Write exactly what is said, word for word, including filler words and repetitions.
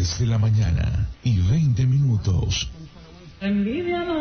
diez de la mañana y veinte minutos. Envidia